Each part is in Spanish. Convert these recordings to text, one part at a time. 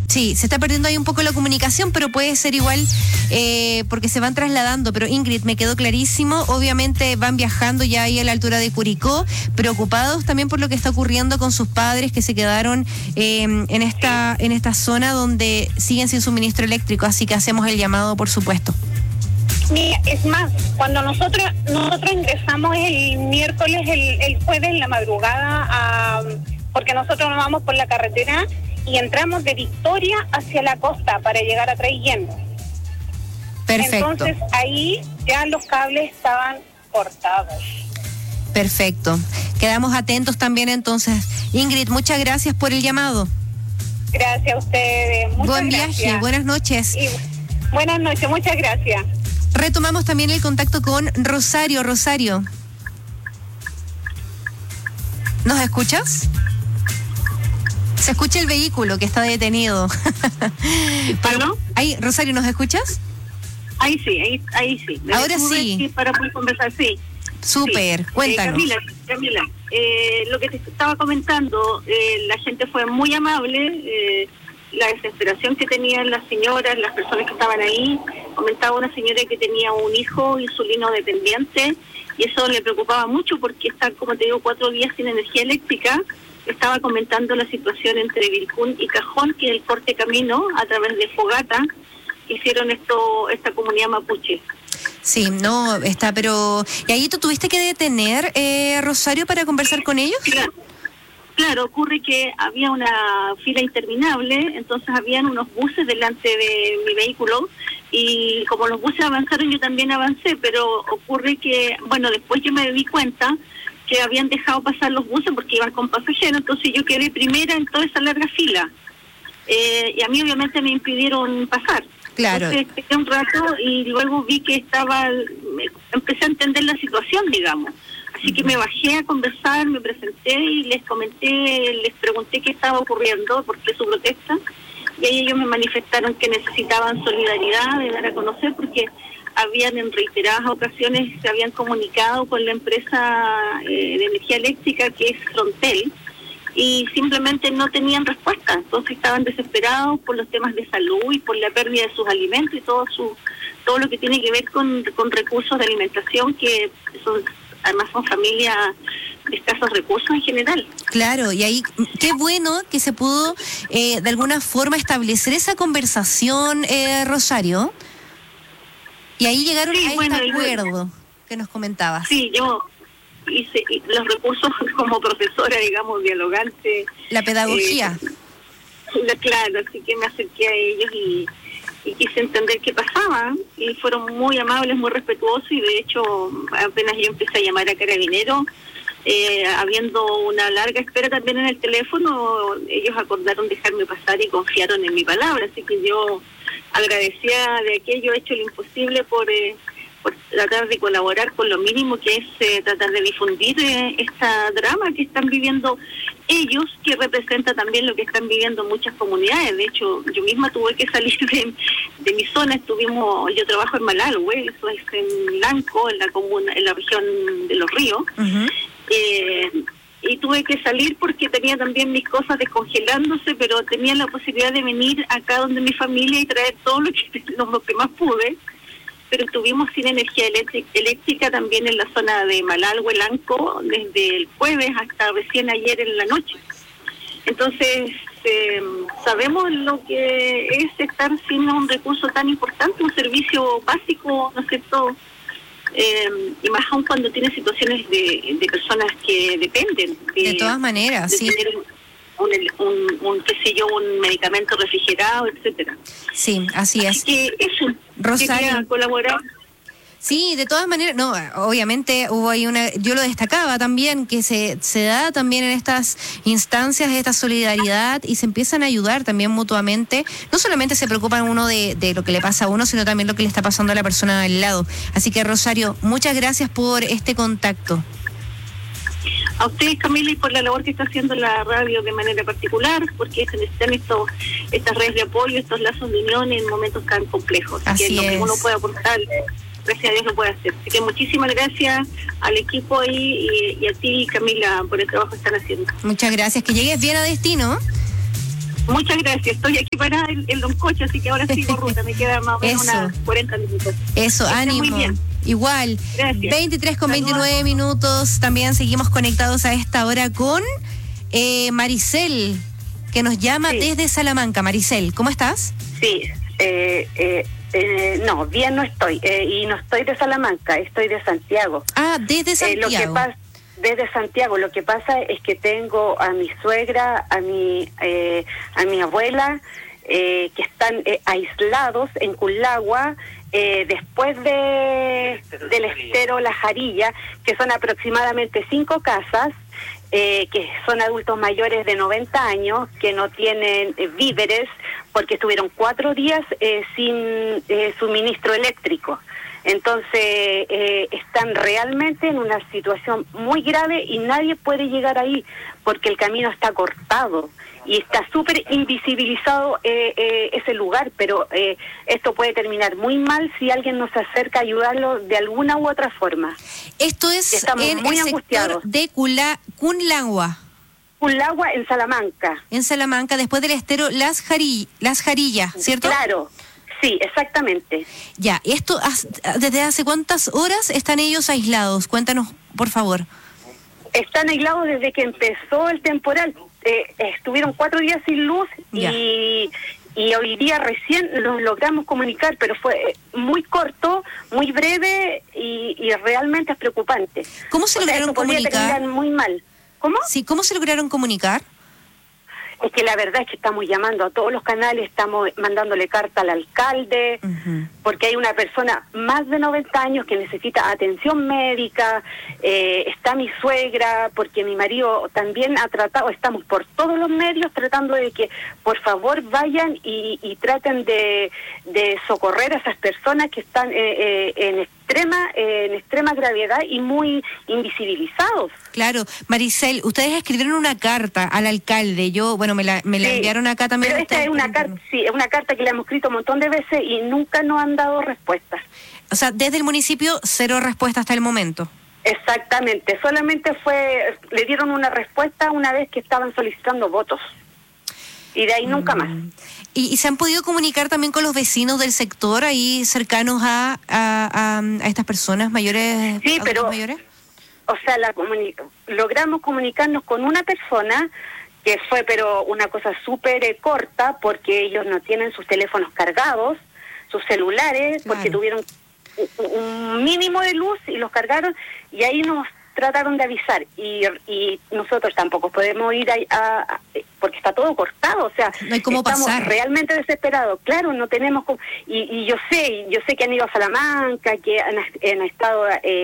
Sí, se está perdiendo ahí un poco la comunicación, pero puede ser igual porque se van trasladando. Pero Ingrid, me quedó clarísimo, obviamente van viajando ya ahí a la altura de Curicó, preocupados también por lo que está ocurriendo con sus padres que se quedaron en esta zona donde siguen sin suministro eléctrico, así que hacemos el llamado, por supuesto. Mira, es más, cuando nosotros ingresamos el miércoles, el jueves en la madrugada, porque nosotros nos vamos por la carretera y entramos de Victoria hacia la costa para llegar a Traillén. Perfecto. Entonces ahí ya los cables estaban cortados. Perfecto. Quedamos atentos también entonces. Ingrid, muchas gracias por el llamado. Gracias a ustedes. Buen viaje, buenas noches. Buenas noches, muchas gracias. Retomamos también el contacto con Rosario. Rosario, ¿nos escuchas? Se escucha el vehículo que está detenido. ¿Perdón? Ahí, Rosario, ¿nos escuchas? Ahí sí, ahí sí. Ahora sí. Para poder conversar, sí. Súper, sí. Cuéntanos. Camila, lo que te estaba comentando, la gente fue muy amable, la desesperación que tenían las señoras, las personas que estaban ahí. Comentaba una señora que tenía un hijo insulino dependiente y eso le preocupaba mucho porque está, como te digo, 4 días sin energía eléctrica. Estaba comentando la situación entre Vilcún y Cajón, que es el corte camino a través de Fogata, hicieron esta comunidad mapuche. Sí, no, está, pero... ¿Y ahí tú tuviste que detener, Rosario, para conversar con ellos? Claro, ocurre que había una fila interminable, entonces habían unos buses delante de mi vehículo y como los buses avanzaron, yo también avancé, pero ocurre que, bueno, después yo me di cuenta que habían dejado pasar los buses porque iban con pasajeros, entonces yo quedé primera en toda esa larga fila. Y a mí obviamente me impidieron pasar. Claro. Entonces esperé un rato y luego vi que empecé a entender la situación, digamos. Así que me bajé a conversar, me presenté y les pregunté qué estaba ocurriendo, por qué su protesta. Y ahí ellos me manifestaron que necesitaban solidaridad, de dar a conocer, porque habían en reiteradas ocasiones se habían comunicado con la empresa de energía eléctrica que es Frontel y simplemente no tenían respuesta. Entonces estaban desesperados por los temas de salud y por la pérdida de sus alimentos y todo lo que tiene que ver con recursos de alimentación que además son familias de escasos recursos en general. Claro, y ahí qué bueno que se pudo de alguna forma establecer esa conversación, Rosario. Y ahí llegaron a este acuerdo que nos comentabas. Sí, yo hice los recursos como profesora, digamos, dialogante. La pedagogía. Claro, así que me acerqué a ellos y quise entender qué pasaba. Y fueron muy amables, muy respetuosos y de hecho apenas yo empecé a llamar a Carabineros, habiendo una larga espera también en el teléfono, ellos acordaron dejarme pasar y confiaron en mi palabra. Así que yo agradecía de aquello, he hecho lo imposible por tratar de colaborar con lo mínimo que es tratar de difundir esta drama que están viviendo ellos, que representa también lo que están viviendo muchas comunidades. De hecho, yo misma tuve que salir de mi zona. Yo trabajo en Malalhue, eso es en Lanco, en la región de Los Ríos. Uh-huh. Y tuve que salir porque tenía también mis cosas descongelándose, pero tenía la posibilidad de venir acá donde mi familia y traer todo lo que más pude. Pero estuvimos sin energía eléctrica también en la zona de Malalhue, Lanco, desde el jueves hasta recién ayer en la noche. Entonces, sabemos lo que es estar sin un recurso tan importante, un servicio básico, ¿no es cierto? Y más aún cuando tiene situaciones de personas que dependen. De todas maneras, sí. Tener un medicamento refrigerado, etcétera. Sí, así es. Que eso, Rosario, colaborar. Sí, de todas maneras, no, obviamente hubo ahí yo lo destacaba también, que se da también en estas instancias esta solidaridad y se empiezan a ayudar también mutuamente. No solamente se preocupan uno de lo que le pasa a uno, sino también lo que le está pasando a la persona al lado. Así que, Rosario, muchas gracias por este contacto. A ustedes, Camila, y por la labor que está haciendo la radio de manera particular, porque se necesitan estas redes de apoyo, estos lazos de unión en momentos tan complejos. Así que lo es. que uno puede aportar, gracias a Dios lo puede hacer. Así que muchísimas gracias al equipo ahí y a ti, Camila, por el trabajo que están haciendo. Muchas gracias. Que llegues bien a destino. Muchas gracias. Estoy aquí parada en Loncocho, así que ahora sigo ruta. Me queda más o menos unas 40 minutos. Eso, ánimo. Muy bien. Igual. Gracias. 23:29 minutos. También seguimos conectados a esta hora con Maricel, que nos llama desde Salamanca. Maricel, ¿cómo estás? Sí, no, bien no estoy. Y no estoy de Salamanca, estoy de Santiago. Ah, desde Santiago. Desde Santiago, lo que pasa es que tengo a mi suegra, a mi abuela, que están aislados en Cullagua, después del estero La Jarilla, que son aproximadamente 5 casas, que son adultos mayores de 90 años, que no tienen víveres, porque estuvieron 4 días sin suministro eléctrico. Entonces están realmente en una situación muy grave y nadie puede llegar ahí porque el camino está cortado y está súper invisibilizado ese lugar, pero esto puede terminar muy mal si alguien nos acerca a ayudarlo de alguna u otra forma. Esto es en el sector de Cullagua. Cullagua en Salamanca. En Salamanca, después del estero Las Jarillas, ¿cierto? Claro. Sí, exactamente. Ya, esto, ¿desde hace cuántas horas están ellos aislados? Cuéntanos, por favor. Están aislados desde que empezó el temporal. Estuvieron 4 días sin luz y hoy día recién los logramos comunicar, pero fue muy corto, muy breve y realmente es preocupante. ¿Cómo se lograron comunicar? Terminar muy mal. ¿Cómo? Sí, ¿cómo se lograron comunicar? Es que la verdad es que estamos llamando a todos los canales, estamos mandándole carta al alcalde, porque hay una persona más de 90 años que necesita atención médica, está mi suegra, porque mi marido también ha tratado, estamos por todos los medios tratando de que por favor vayan y traten de socorrer a esas personas que están en extrema gravedad y muy invisibilizados. Claro, Maricel, ustedes escribieron una carta al alcalde, me la enviaron acá también. Pero esta es una carta, es una carta que le hemos escrito un montón de veces y nunca nos han dado respuestas. O sea, desde el municipio 0 respuesta hasta el momento. Exactamente, solamente le dieron una respuesta una vez que estaban solicitando votos. Y de ahí nunca más. ¿Y se han podido comunicar también con los vecinos del sector ahí cercanos a estas personas mayores? Sí, pero mayores? O sea, logramos comunicarnos con una persona que fue, pero una cosa súper corta, porque ellos no tienen sus teléfonos cargados, sus celulares, claro, porque tuvieron un mínimo de luz y los cargaron, y ahí nos trataron de avisar, y nosotros tampoco podemos ir porque está todo cortado, o sea, no hay cómo estamos pasar. Realmente desesperados, claro, no tenemos cómo, y yo sé que han ido a Salamanca, que han estado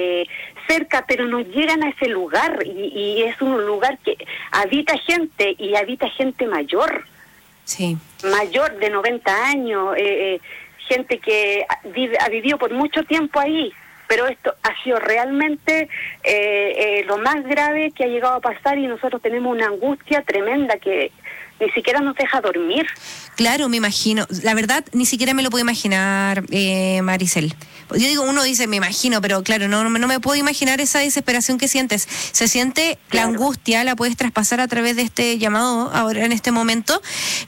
cerca, pero no llegan a ese lugar, y es un lugar que habita gente, y habita gente mayor, sí, mayor de 90 años, gente que ha vivido por mucho tiempo ahí. Pero esto ha sido realmente lo más grave que ha llegado a pasar, y nosotros tenemos una angustia tremenda que ni siquiera nos deja dormir. Claro, me imagino. La verdad, ni siquiera me lo puedo imaginar, Maricel. Yo digo, uno dice, me imagino, pero claro, no me puedo imaginar esa desesperación que sientes. Se siente claro, la angustia, la puedes traspasar a través de este llamado ahora en este momento,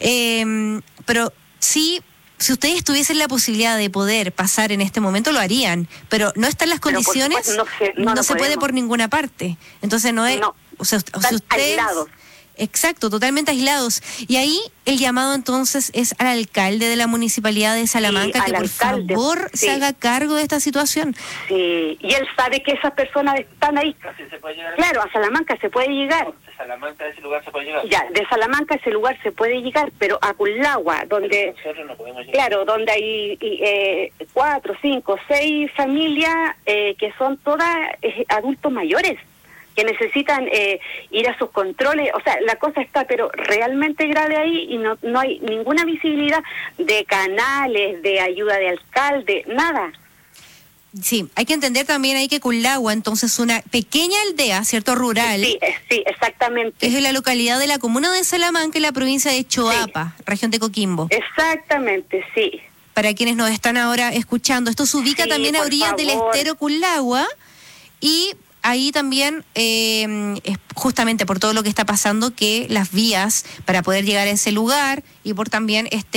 pero sí. Si ustedes tuviesen la posibilidad de poder pasar en este momento, lo harían, pero no están las condiciones, no se puede por ninguna parte. Entonces no es... O sea ustedes, aislados. Exacto, totalmente aislados. Y ahí el llamado entonces es al alcalde de la Municipalidad de Salamanca, que por favor se haga cargo de esta situación. Sí, y él sabe que esas personas están ahí. Claro, a Salamanca se puede llegar. De Salamanca a ese lugar se puede llegar. Ya, de Salamanca a ese lugar se puede llegar, pero a Cullagua, donde... Nosotros no podemos llegar. Claro, donde hay 4, 5, 6 familias que son todas adultos mayores, que necesitan ir a sus controles. O sea, la cosa está pero realmente grave ahí, y no hay ninguna visibilidad de canales, de ayuda de alcalde, nada. Sí, hay que entender también ahí que Cullagua, entonces una pequeña aldea, ¿cierto? Rural. Sí, exactamente. Es de la localidad de la comuna de Salamanca, en la provincia de Choapa, región de Coquimbo. Exactamente, sí. Para quienes nos están ahora escuchando, esto se ubica también a orillas del estero Cullagua, y ahí también, es justamente por todo lo que está pasando, que las vías para poder llegar a ese lugar y por también